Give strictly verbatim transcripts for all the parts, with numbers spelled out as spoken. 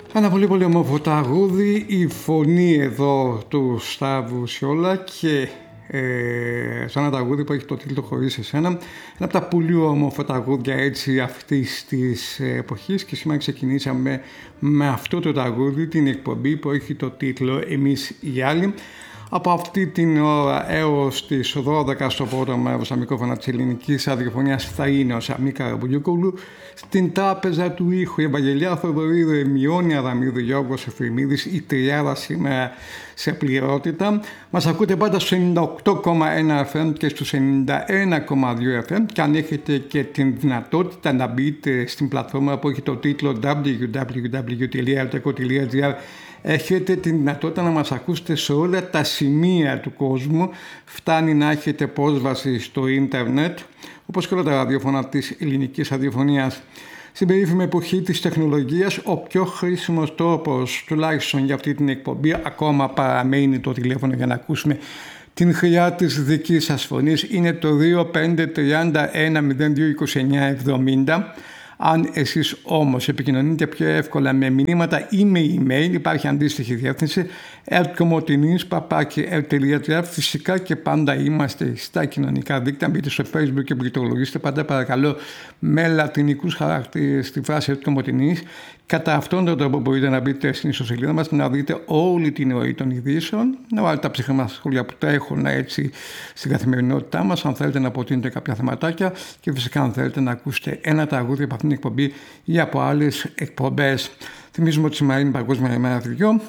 Ένα πολύ πολύ όμορφο τραγούδι, η φωνή εδώ του Σταύρου Σιόλα και ε, σε ένα τραγούδι που έχει το τίτλο «Χωρίς εσένα». Ένα από τα πολύ όμορφα τραγούδια έτσι αυτής της εποχής και σήμερα ξεκινήσαμε με αυτό το τραγούδι την εκπομπή που έχει το τίτλο «Εμείς οι άλλοι». Από αυτή την ώρα έως τις δώδεκα στο πρώτο μέρος στα μικρόφωνα της ελληνικής ραδιοφωνίας θα είναι ο Σαμί Καραμπογιούκογλου. Στην τράπεζα του ήχου η Ευαγγελιά Θοδωρίδου, Εμιώνη Αδαμίδου, Γιώργος Εφημίδης, η τριάδα σήμερα σε πληρότητα. Μας ακούτε πάντα στο ενενήντα οκτώ κόμμα ένα εφ εμ και στους ενενήντα ένα κόμμα δύο εφ εμ και αν έχετε και την δυνατότητα να μπείτε στην πλατφόρμα που έχει το τίτλο double-u double-u double-u τελεία alteco τελεία gr, έχετε την δυνατότητα να μας ακούσετε σε όλα τα σημεία του κόσμου. Φτάνει να έχετε πρόσβαση στο ίντερνετ, όπως και όλα τα ραδιόφωνα της ελληνικής ραδιοφωνίας. Στην περίφημη εποχή της τεχνολογίας, ο πιο χρήσιμος τρόπος, τουλάχιστον για αυτή την εκπομπή, ακόμα παραμένει το τηλέφωνο για να ακούσουμε την χρειά της δικής σας φωνής. Είναι το δύο πέντε τρία ένα μηδέν δύο είκοσι εννιά εβδομήντα. Αν εσείς όμως επικοινωνείτε πιο εύκολα με μηνύματα ή με email, υπάρχει αντίστοιχη διεύθυνση elkomotiniis παπάκι ελ τελεία τζι άρ. Φυσικά και πάντα είμαστε στα κοινωνικά δίκτυα. Μπείτε στο Facebook και πληκτρολογήστε πάντα παρακαλώ με λατινικούς χαρακτήρες στη φράση elkomotiniis. Κατά αυτόν τον τρόπο μπορείτε να μπείτε στην ιστοσελίδα μας, να δείτε όλη την ροή των ειδήσεων, να βάλετε τα ψυχρά σχόλια που τρέχουν έτσι στην καθημερινότητά μας, αν θέλετε να αποτείνετε κάποια θεματάκια και φυσικά αν θέλετε να ακούσετε ένα τραγούδι από αυτήν την εκπομπή ή από άλλες εκπομπές. Θυμίζουμε ότι σήμερα είναι Παγκόσμια ημέρα παιδιών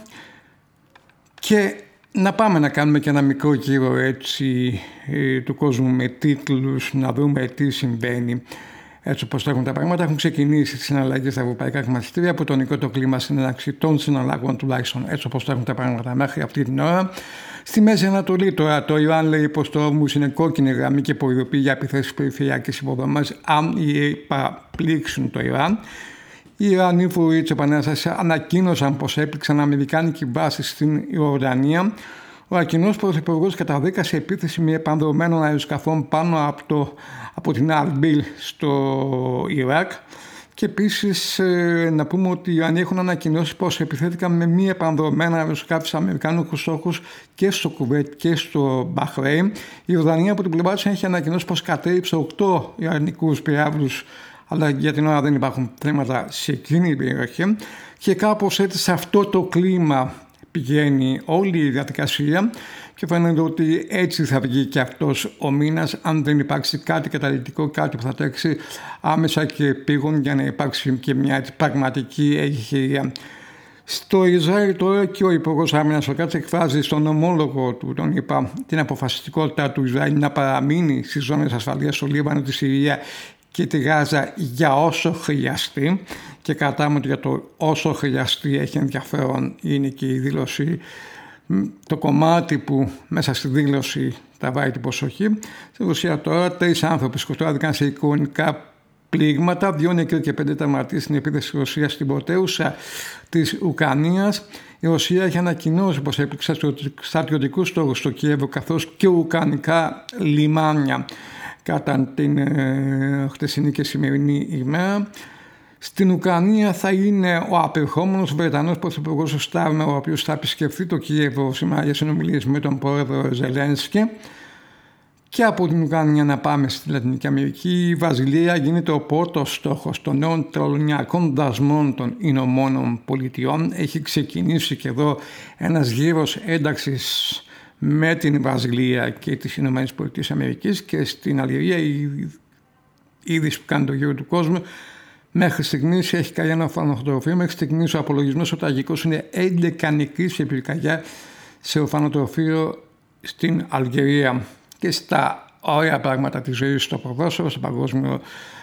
και να πάμε να κάνουμε και ένα μικρό γύρο έτσι ε, του κόσμου με τίτλους, να δούμε τι συμβαίνει. Έτσι όπως έχουν τα πράγματα, έχουν ξεκινήσει τις συναλλαγές στα ευρωπαϊκά χρηματιστήρια από το νικότο κλίμα συνέναξη των συναλλαγών, τουλάχιστον έτσι όπως έχουν τα πράγματα μέχρι αυτή την ώρα. Στη Μέση Ανατολή τώρα το Ιράν λέει πως το Όρμουζ είναι κόκκινη γραμμή και προειδοποιεί για επιθέσεις περιφερειακές υποδομές αν οι ΗΠΑ πλήξουν το Ιράν. Οι Ιρανοί φορείς της Επανάστασης ανακοίνωσαν πως έπληξαν αμερικάνικη βάση στην Ιορδανία. Ο Ακινός Πρωθυπουργός καταδίκασε επίθεση με επανδρομένων αεροσκαφών πάνω από, το, από την Αρμπίλ στο Ιράκ. Και επίσης ε, να πούμε ότι οι Ιρανοί έχουν ανακοινώσει πως επιθέθηκαν με μη επανδρομένα αεροσκάφη σε αμερικάνικους στόχους και στο Κουβέτ και στο Μπαχρέιν. Η Ιορδανία από την πλευρά της έχει ανακοινώσει πως κατέριψε οκτώ ιρανικούς πυράβλους, αλλά για την ώρα δεν υπάρχουν θέματα σε εκείνη την περιοχή. Και κάπως έτσι σε αυτό το κλίμα πηγαίνει όλη η διαδικασία και φαίνεται ότι έτσι θα βγει και αυτός ο μήνας αν δεν υπάρξει κάτι καταλυτικό, κάτι που θα τρέξει άμεσα και επίγον για να υπάρξει και μια έτσι, πραγματική εγχειρία. Στο Ισραήλ τώρα και ο Υπουργός Άμυνας ο Κάτς εκφράζει στον ομόλογο του, τον είπα, την αποφασιστικότητα του Ισραήλ να παραμείνει στις ζώνες ασφαλείας στο Λίβανο, τη Συρία και τη Γάζα για όσο χρειαστεί. Και κρατάμε ότι για το όσο χρειαστεί έχει ενδιαφέρον είναι και η δήλωση, το κομμάτι που μέσα στη δήλωση τραβάει την προσοχή. Στη Ρωσία τώρα τρεις άνθρωποι σκοτώθηκαν σε εικονικά πλήγματα, δύο νεκροί και πέντε τραυματίες στην επίθεση της Ρωσίας στην πρωτεύουσα της Ουκρανίας. Η Ρωσία έχει ανακοινώσει πως έπληξε στρατιωτικούς στόχους στο Κιέβο καθώς και ουκρανικά λιμάνια κατά την ε, χτεσινή και σημερινή ημέρα. Στην Ουκρανία θα είναι ο απερχόμενος Βρετανός Πρωθυπουργός ο Στάρμερ, ο οποίος θα επισκεφθεί το Κιέβο σήμερα για συνομιλίες με τον πρόεδρο Ζελένσκι. Και από την Ουκρανία να πάμε στη Λατινική Αμερική. Η Βραζιλία γίνεται ο πρώτος στόχος των νέων τελωνιακών δασμών των Ηνωμένων Πολιτειών. Έχει ξεκινήσει και εδώ ένας γύρος ένταξης με την Βραζιλία και τις Ηνωμένες Πολιτείες Αμερικής και στην Αλγερία η είδηση που κάνει το γύρο του κόσμου. Μέχρι στιγμής έχει κάνει ένα ορφανοτροφείο. Μέχρι στιγμής ο απολογισμός ο τραγικός είναι έντεκα νεκροί σε πυρκαγιά σε ορφανοτροφείο στην Αλγερία. Και στα ωραία πράγματα της ζωής στο ποδόσφαιρο, στο παγκόσμιο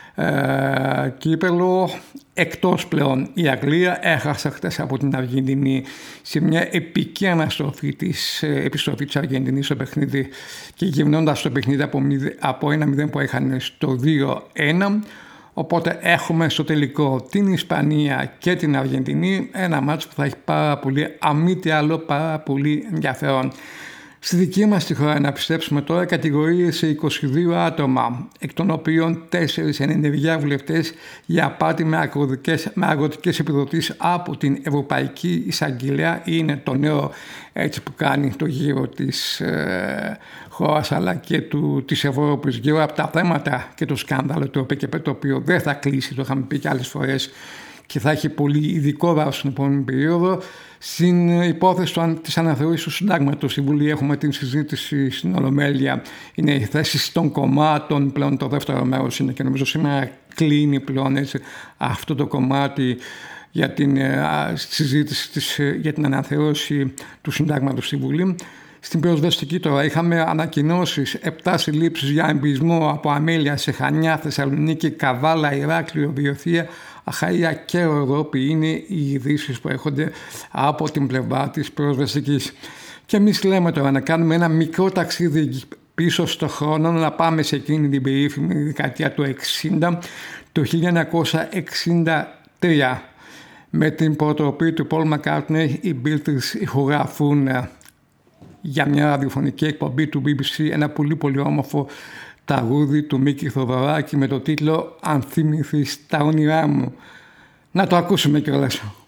ε, κύπελο, εκτός πλέον η Αγγλία έχασε χτες από την Αργεντινή σε μια επική αναστροφή της ε, επιστροφή της Αργεντινής στο παιχνίδι και γυρνώντας το παιχνίδι από, από ένα μηδέν που είχαν στο δύο ένα. Οπότε έχουμε στο τελικό την Ισπανία και την Αργεντινή, ένα μάτσο που θα έχει πάρα πολύ, αν μη τι άλλο, πάρα πολύ ενδιαφέρον. Στη δική μας τη χώρα, να πιστέψουμε τώρα, κατηγορείται σε είκοσι δύο άτομα, εκ των οποίων τέσσερις ενενήντα βουλευτές για απάτη με, αγροτικές, με αγροτικές επιδοτήσεις από την Ευρωπαϊκή Εισαγγελία. Είναι το νέο έτσι που κάνει το γύρο της ε, χώρας αλλά και του, της Ευρώπης, γύρω από τα θέματα και το σκάνδαλο του ΟΠΕΚΕΠ, το οποίο δεν θα κλείσει, το είχαμε πει και άλλες φορές, και θα έχει πολύ ειδικό βάρος στην επόμενη περίοδο. Στην υπόθεση της αναθεώρησης του συντάγματος στη Βουλή έχουμε την συζήτηση στην Ολομέλεια. Είναι οι θέσεις των κομμάτων, πλέον το δεύτερο μέρος είναι, και νομίζω σήμερα κλείνει πλέον έτσι, αυτό το κομμάτι για την α, συζήτηση της, για την αναθεώρηση του συντάγματος στη Βουλή. Στην πυροσβεστική τώρα είχαμε ανακοινώσεις επτά συλλήψεις για εμπισμό από αμέλεια σε Χανιά, Θεσσαλονίκη, Καβάλα, Ηράκλειο, Βιωθία, Αχαΐα και Ροδόπη. Είναι οι ειδήσεις που έρχονται από την πλευρά της πυροσβεστικής. Και εμείς λέμε τώρα να κάνουμε ένα μικρό ταξίδι πίσω στο χρόνο, να πάμε σε εκείνη την περίφημη δεκαετία του εξήντα, το χίλια εννιακόσια εξήντα τρία. Με την προτροπή του Πολ Μακκάρτνεϊ, οι Beatles ηχογραφούν για μια ραδιοφωνική εκπομπή του μπι μπι σι ένα πολύ πολύ όμορφο τραγούδι του Μίκη Θοδωράκη με το τίτλο «Αν θυμηθείς τα όνειρά μου». Να το ακούσουμε κιόλας.